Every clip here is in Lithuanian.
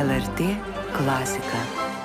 LRT klasika.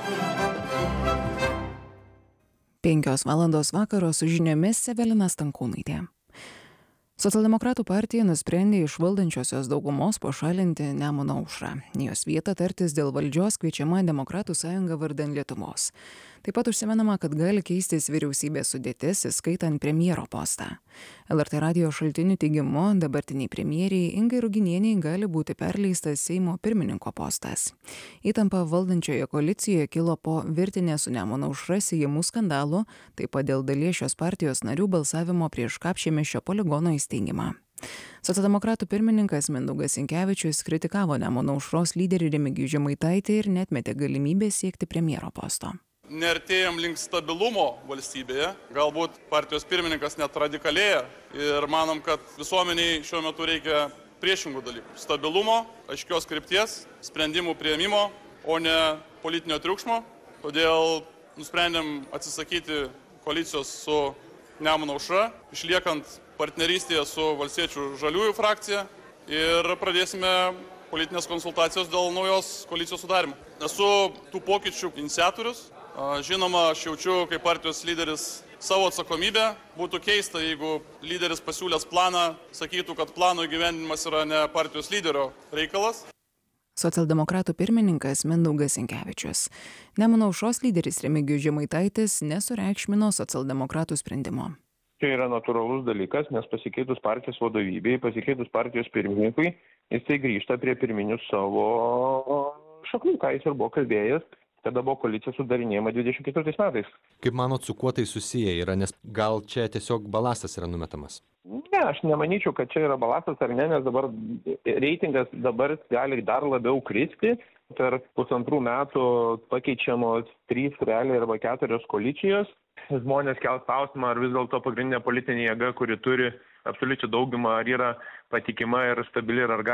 5 valandos vakaro su žiniomis Evelina Stankūnaitė. Socialdemokratų partija nusprendė iš valdančiosios daugumos pašalinti Nemuno aušrą. Jos vietą tartis dėl valdžios kviečiama Demokratų sąjunga vardan Lietuvos. Taip pat užsimenama, kad gali keistis vyriausybės sudėtis, įskaitant premjero postą. LRT radijo šaltinių teigimu, dabartiniai premjeriai Ingai Ruginienei gali būti perleistas Seimo pirmininko postas. Įtampa valdančioje koalicijoje kilo po virtinės su Nemuno aušra siejamų skandalų, taip pat dėl dalies šios partijos narių balsavimo prieš Kapčiamiesčio poligono įsteigimą. Socialdemokratų pirmininkas Mindaugas Sinkevičius kritikavo Nemuno aušros lyderį Remigijų Žemaitaitį ir neatmetė galimybės siekti premjero posto. Neartėjam link stabilumo valstybėje, galbūt partijos pirmininkas net radikalėja ir manom, kad visuomeniai šiuo metu reikia priešingų dalykų. Stabilumo, aiškios krypties, sprendimų priėmimo, o ne politinio triukšmo. Todėl nusprendėm atsisakyti koalicijos su Nemuno aušra, išliekant partnerystėje su Valstiečių žaliųjų frakcija ir pradėsime politinės konsultacijos dėl naujos koalicijos sudarimo. Esu tų pokyčių iniciatorius. Žinoma, aš jaučiu kaip partijos lyderis savo atsakomybę. Būtų keista, jeigu lyderis pasiūlęs planą sakytų, kad plano įgyvendinimas yra ne partijos lyderio reikalas. Socialdemokratų pirmininkas Mindaugas Sinkevičius. Nemuno aušros lyderis Remigijus Žemaitaitis nesureikšmino socialdemokratų sprendimo. Tai yra natūralus dalykas, nes pasikeitus partijos vadovybei, pasikeitus partijos pirmininkui, jisai grįžta prie pirminių savo šaknų, ką jis ir buvo kalbėjęs, kada buvo koalicija sudarinėjama 24 metais. Kaip manot, su kuo tai susiję yra, nes gal čia tiesiog balastas yra numetamas? Ne, aš nemanyčiau, kad čia yra balastas ar ne, nes dabar reitingas dabar gali dar labiau kristi. Per 1,5 metų pakeičiamos 3 realiai arba 4 koalicijos. Žmonės kels klausimą, ar vis dėlto pagrindinė politinė jėga, kuri turi absoliučią daugumą, ar yra patikima ir stabili, ir ar gali